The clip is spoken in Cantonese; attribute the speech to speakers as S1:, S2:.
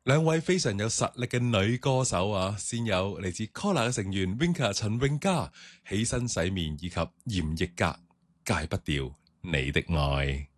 S1: 兩位非常有實力嘅女歌手啊，先有嚟自 COLLAR 嘅成員 Winka 陳詠嘉，起身洗面以及嚴奕格戒不掉你的愛。